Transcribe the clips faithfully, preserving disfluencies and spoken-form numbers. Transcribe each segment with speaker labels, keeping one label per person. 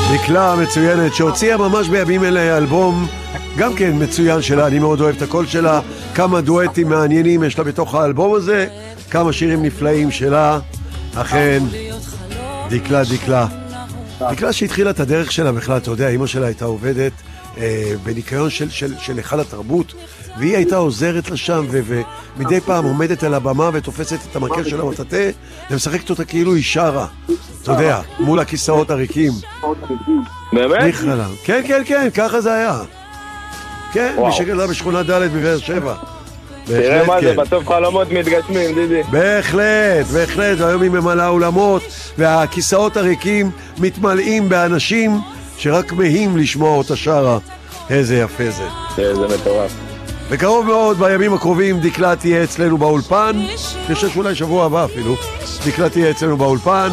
Speaker 1: דקלה מצוינת שהוציאה ממש בימים אלה אלבום גם כן מצוין שלה, אני מאוד אוהב את הקול שלה, כמה דואטים מעניינים יש לה בתוך האלבום הזה, כמה שירים נפלאים שלה. אכן דקלה דקלה דקלה שהתחילה את הדרך שלה בכלל, אתה יודע, אמא שלה הייתה עובדת אה, בניקיון של, של, של היכל התרבות, והיא הייתה עוזרת לה שם ו- ומדי פעם עומדת על הבמה ותופסת את המקל של המטאטה ומשחקת אותה כאילו היא שרה, אתה יודע, מול הכיסאות הריקים.
Speaker 2: באמת?
Speaker 1: כן, כן, כן, ככה זה היה. כן, מי שגדלה בשכונה ד' בבאר שבע.
Speaker 2: תראה מה זה, בסוף חלומות מתגשמים, דידי.
Speaker 1: בהחלט, בהחלט, והיום היא ממלאה אולמות, והכיסאות הריקים מתמלאים באנשים שרק מהם לשמוע אותה שרה. איזה יפה זה.
Speaker 2: איזה מטורף.
Speaker 1: בקרוב מאוד, בימים הקרובים, דקלה תהיה אצלנו באולפן, אני חושב שאולי שבוע הבא אפילו, דקלה תהיה אצלנו באולפן,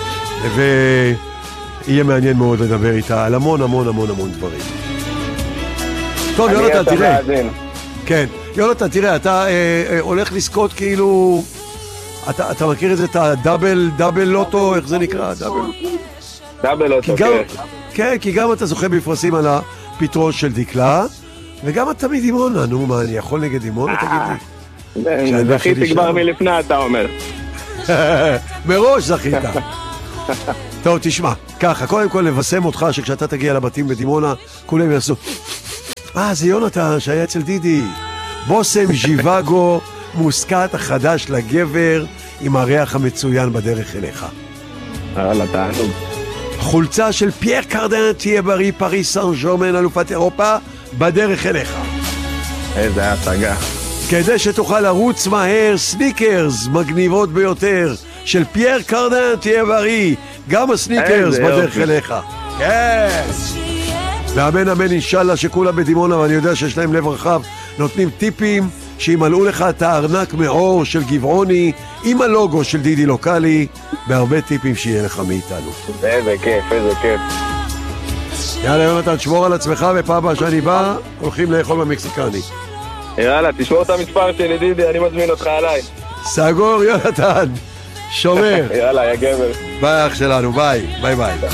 Speaker 1: ויהיה מעניין מאוד לדבר איתה על המון המון המון המון דברים. טוב, יונתן, תראה. כן, יונתן, תראה, אתה אה, אה, הולך לזכות כאילו, אתה, אתה מכיר את זה, את הדאבל, דאבל לוטו, איך זה נקרא? דאבל,
Speaker 2: דאבל לוטו,
Speaker 1: גם,
Speaker 2: כן.
Speaker 1: כן, כי גם אתה זוכה בפרסים על הפתרון של דקלה, וגם אתה מדימונה, נו, מה, אני יכול נגד דימונה, תגיד לי?
Speaker 2: זכיתי כבר מלפני, אתה אומר.
Speaker 1: מראש זכית. טוב, תשמע, ככה, קודם כל לבשם אותך שכשאתה תגיע לבתים בדימונה, כולם יעשו, אה, זה יונתן שהיה אצל דידי. בוסם ז'יוואגו, מוסקת החדש לגבר, עם הריח המצוין בדרך אליך.
Speaker 2: הלאה, תענוג.
Speaker 1: חולצה של פייר קרדן, תהיה בריא, פריס סן ז'רמן, אלופת אירופה, בדרך אליך.
Speaker 2: איזה הצגה.
Speaker 1: כדי שתוכל לרוץ מהר, סניקרס, מגניבות ביותר, של פייר קרדן, תהיה בריא, גם הסניקרס בדרך אליך. כן! ואמן אמן אינשאללה שכולם בדימונה, ואני יודע שיש להם לב רחב, נותנים טיפים שימלאו לך את הארנק מאור של גבעוני עם הלוגו של דידי לוקלי, בהרבה טיפים שיהיה לך מאיתנו.
Speaker 2: איזה כיף, איזה כיף.
Speaker 1: יאללה יונתן, תשמור על עצמך, ופעם הבאה שאני בא, הולכים לאכול במקסיקני.
Speaker 2: יאללה, תשמור את המספר שלי דידי, אני מזמין אותך עליי.
Speaker 1: סגור יונתן, שומר.
Speaker 2: יאללה, יא גבר.
Speaker 1: ביי אח שלנו, ביי, ביי ביי.